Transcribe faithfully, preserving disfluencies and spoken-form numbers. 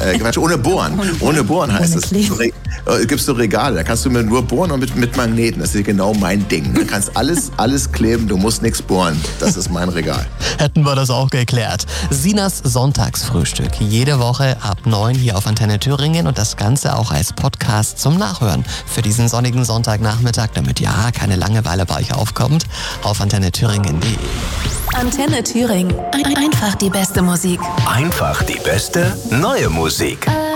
äh, Quatsch, ohne Bohren. Ohne Bohren heißt es. So Re- äh, gibst du Regale, da kannst du mir nur bohren und mit, mit Magneten. Das ist genau mein Ding. Du kannst alles, alles kleben, du musst nichts bohren. Das ist mein Regal. Hätten wir das auch geklärt. Sinas Sonntagsfrühstück. Jede Woche ab neun hier auf Antenne Thüringen und das Ganze auch als Podcast zum Nachhören. Für diesen sonnigen Sonntagnachmittag, damit ja keine Langeweile bei euch aufkommt, auf antenne thüringen punkt de. Antenne Thüringen. Ein- Einfach die beste Musik. Einfach die beste neue Musik.